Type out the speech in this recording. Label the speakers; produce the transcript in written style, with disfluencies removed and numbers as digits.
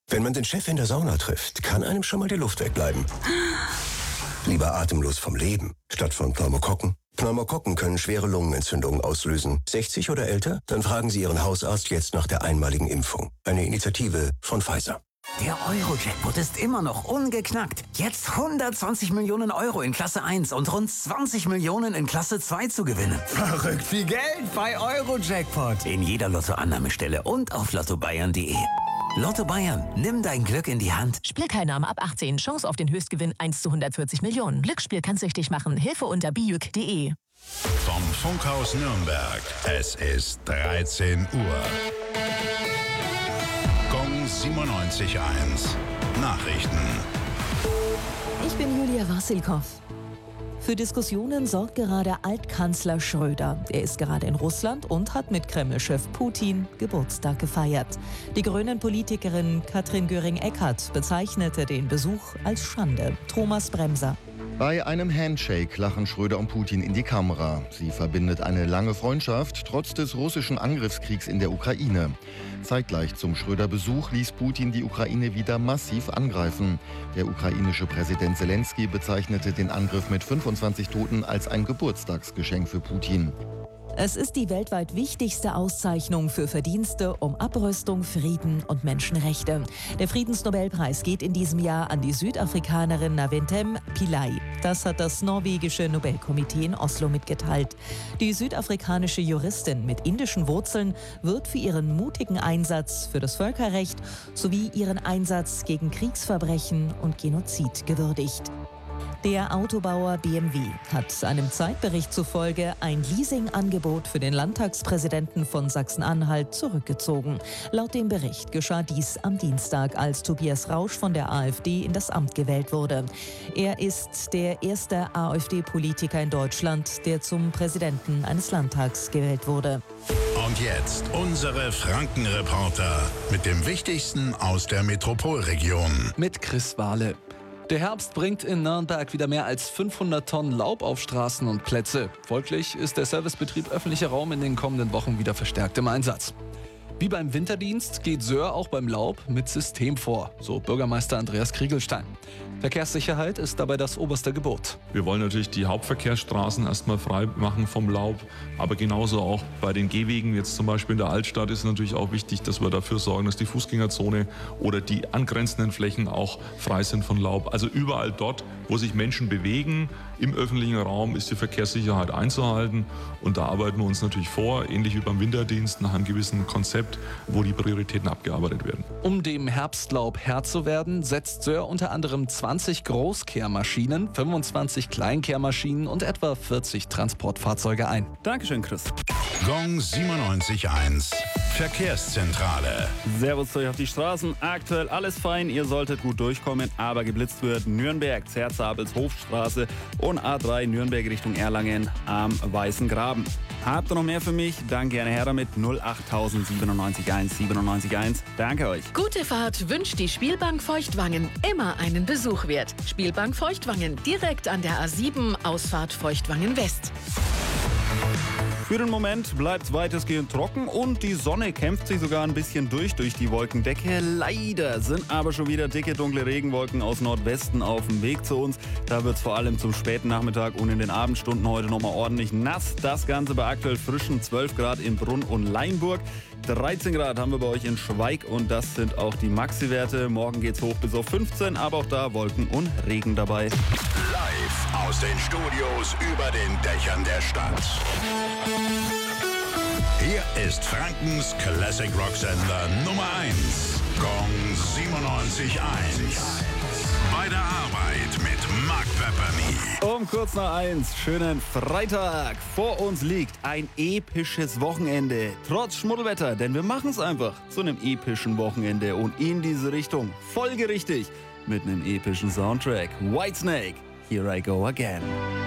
Speaker 1: Wenn man den Chef in der Sauna trifft, kann einem schon mal die Luft wegbleiben. Lieber atemlos vom Leben, statt von Pneumokokken. Pneumokokken können schwere Lungenentzündungen auslösen. 60 oder älter? Dann fragen Sie Ihren Hausarzt jetzt nach der einmaligen Impfung. Eine Initiative von Pfizer.
Speaker 2: Der Euro-Jackpot ist immer noch ungeknackt. Jetzt 120 Millionen Euro in Klasse 1 und rund 20 Millionen in Klasse 2 zu gewinnen.
Speaker 3: Verrückt viel Geld bei Euro-Jackpot.
Speaker 2: In jeder Lottoannahmestelle und auf lottobayern.de. Lotto Bayern, nimm dein Glück in die Hand.
Speaker 4: Spielteilnahme ab 18. Chance auf den Höchstgewinn 1 zu 140 Millionen. Glücksspiel kann süchtig machen. Hilfe unter bijuk.de.
Speaker 5: Vom Funkhaus Nürnberg. Es ist 13 Uhr. Gong 97.1. Nachrichten.
Speaker 6: Ich bin Julia Wassilkow. Für Diskussionen sorgt gerade Altkanzler Schröder. Er ist gerade in Russland und hat mit Kreml-Chef Putin Geburtstag gefeiert. Die Grünen-Politikerin Katrin Göring-Eckardt bezeichnete den Besuch als Schande. Thomas Bremser.
Speaker 7: Bei einem Handshake lachen Schröder und Putin in die Kamera. Sie verbindet eine lange Freundschaft, trotz des russischen Angriffskriegs in der Ukraine. Zeitgleich zum Schröder-Besuch ließ Putin die Ukraine wieder massiv angreifen. Der ukrainische Präsident Zelensky bezeichnete den Angriff mit 25 Toten als ein Geburtstagsgeschenk für Putin.
Speaker 6: Es ist die weltweit wichtigste Auszeichnung für Verdienste um Abrüstung, Frieden und Menschenrechte. Der Friedensnobelpreis geht in diesem Jahr an die Südafrikanerin Naventem Pillay. Das hat das norwegische Nobelkomitee in Oslo mitgeteilt. Die südafrikanische Juristin mit indischen Wurzeln wird für ihren mutigen Einsatz für das Völkerrecht sowie ihren Einsatz gegen Kriegsverbrechen und Genozid gewürdigt. Der Autobauer BMW hat einem Zeitbericht zufolge ein Leasingangebot für den Landtagspräsidenten von Sachsen-Anhalt zurückgezogen. Laut dem Bericht geschah dies am Dienstag, als Tobias Rausch von der AfD in das Amt gewählt wurde. Er ist der erste AfD-Politiker in Deutschland, der zum Präsidenten eines Landtags gewählt wurde.
Speaker 5: Und jetzt unsere Franken-Reporter mit dem Wichtigsten aus der Metropolregion.
Speaker 8: Mit Chris Wahle. Der Herbst bringt in Nürnberg wieder mehr als 500 Tonnen Laub auf Straßen und Plätze. Folglich ist der Servicebetrieb öffentlicher Raum in den kommenden Wochen wieder verstärkt im Einsatz. Wie beim Winterdienst geht Söhr auch beim Laub mit System vor, so Bürgermeister Andreas Kriegelstein. Verkehrssicherheit ist dabei das oberste Gebot.
Speaker 9: Wir wollen natürlich die Hauptverkehrsstraßen erstmal frei machen vom Laub, aber genauso auch bei den Gehwegen, jetzt zum Beispiel in der Altstadt, ist natürlich auch wichtig, dass wir dafür sorgen, dass die Fußgängerzone oder die angrenzenden Flächen auch frei sind von Laub. Also überall dort, wo sich Menschen bewegen, im öffentlichen Raum ist die Verkehrssicherheit einzuhalten und da arbeiten wir uns natürlich vor, ähnlich wie beim Winterdienst, nach einem gewissen Konzept, wo die Prioritäten abgearbeitet werden.
Speaker 8: Um dem Herbstlaub Herr zu werden, setzt Söhr unter anderem 20 Großkehrmaschinen, 25 Kleinkehrmaschinen und etwa 40 Transportfahrzeuge ein.
Speaker 3: Dankeschön, Chris.
Speaker 5: Gong 97.1. Verkehrszentrale.
Speaker 3: Servus zu euch auf die Straßen. Aktuell alles fein, ihr solltet gut durchkommen, aber geblitzt wird Nürnberg, Zerzabels Hofstraße und A3 Nürnberg Richtung Erlangen am Weißen Graben. Habt ihr noch mehr für mich? Dann gerne her damit. 08000 97 1. Danke euch.
Speaker 4: Gute Fahrt wünscht die Spielbank Feuchtwangen. Immer einen Besuch wert. Spielbank Feuchtwangen, direkt an der A7, Ausfahrt Feuchtwangen West.
Speaker 3: Für den Moment bleibt es weitestgehend trocken und die Sonne kämpft sich sogar ein bisschen durch die Wolkendecke. Leider sind aber schon wieder dicke, dunkle Regenwolken aus Nordwesten auf dem Weg zu uns. Da wird es vor allem zum späten Nachmittag und in den Abendstunden heute nochmal ordentlich nass. Das Ganze bei aktuell frischen 12 Grad in Brunn und Leinburg. 13 Grad haben wir bei euch in Schweig und das sind auch die Maxi-Werte. Morgen geht's hoch bis auf 15, aber auch da Wolken und Regen dabei.
Speaker 5: Live aus den Studios über den Dächern der Stadt. Hier ist Frankens Classic Rock Sender Nummer 1. Gong 97.1. Bei der Arbeit mit Mark Pepperny.
Speaker 3: Um kurz nach 1, schönen Freitag. Vor uns liegt ein episches Wochenende. Trotz Schmuddelwetter, denn wir machen es einfach zu einem epischen Wochenende. Und in diese Richtung, folgerichtig, mit einem epischen Soundtrack. Whitesnake, Here I Go Again.